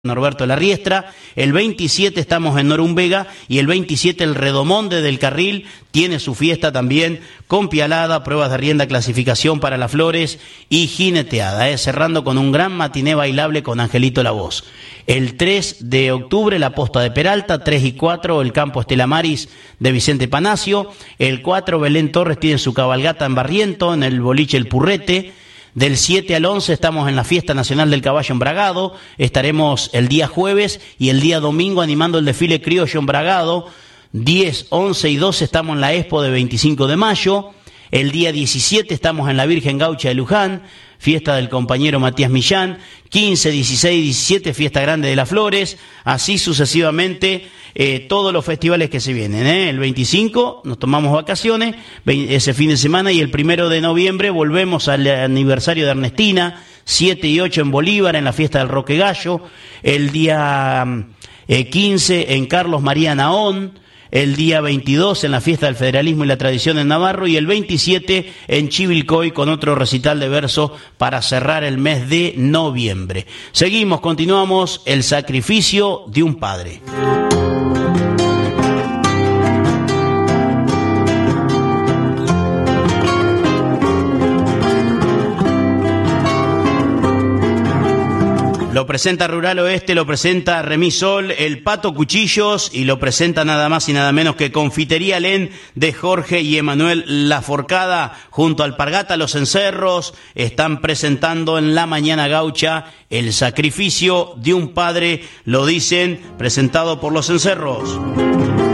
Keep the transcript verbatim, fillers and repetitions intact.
Norberto La Riestra, el veintisiete estamos en Norumbega y el veintisiete el Redomonde del Carril tiene su fiesta también con pialada, pruebas de rienda, clasificación para las flores y jineteada, eh, cerrando con un gran matiné bailable con Angelito La Voz. El tres de octubre la Posta de Peralta, tres y cuatro el Campo Estela Maris de Vicente Panacio, el cuatro Belén Torres tiene su cabalgata en Barriento, en el boliche El Purrete. Del siete al once estamos en la Fiesta Nacional del Caballo en Bragado, estaremos el día jueves y el día domingo animando el desfile criollo en Bragado. diez, once y doce estamos en la Expo de veinticinco de mayo, el día diecisiete estamos en la Virgen Gaucha de Luján, fiesta del compañero Matías Millán, quince, dieciséis y diecisiete fiesta grande de las flores, así sucesivamente eh, todos los festivales que se vienen. ¿eh? El veinticinco nos tomamos vacaciones, ese fin de semana, y el primero de noviembre volvemos al aniversario de Ernestina, siete y ocho en Bolívar, en la fiesta del Roque Gallo, el día eh, quince en Carlos María Naón, el día veintidós en la fiesta del federalismo y la tradición en Navarro y el veintisiete en Chivilcoy con otro recital de verso para cerrar el mes de noviembre. Seguimos, continuamos, el sacrificio de un padre. Lo presenta Rural Oeste, lo presenta Remisol, el Pato Cuchillos y lo presenta nada más y nada menos que Confitería Len de Jorge y Emanuel Laforcada junto al Alpargata Los Encerros. Están presentando en la Mañana Gaucha el sacrificio de un padre, lo dicen, presentado por Los Encerros.